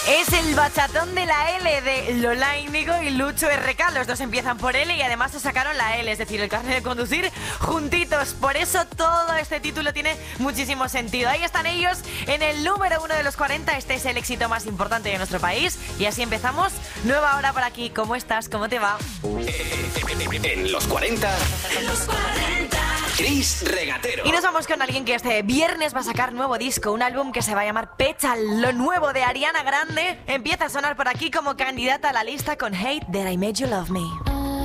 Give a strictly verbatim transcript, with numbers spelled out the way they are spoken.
Es el bachatón de la L de Lola Índigo y Lucho R K. Los dos empiezan por L y además se sacaron la L, es decir, el carnet de conducir juntitos. Por eso todo este título tiene muchísimo sentido. Ahí están ellos en el número uno de los cuarenta. Este es el éxito más importante de nuestro país. Y así empezamos. Nueva hora por aquí. ¿Cómo estás? ¿Cómo te va? En los cuarenta. En los cuarenta. Chris Regatero. Y nos vamos con alguien que este viernes va a sacar nuevo disco, un álbum que se va a llamar Petal. Lo nuevo de Ariana Grande empieza a sonar por aquí como candidata a la lista con Hate That I Made You Love Me.